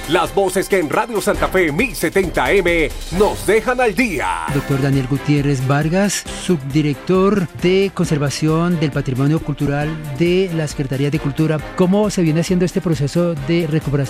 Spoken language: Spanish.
Las voces que en Radio Santa Fe 1070M nos dejan al día. Doctor Daniel Gutiérrez Vargas, subdirector de Conservación del Patrimonio Cultural de la Secretaría de Cultura. ¿Cómo se viene haciendo este proceso de recuperación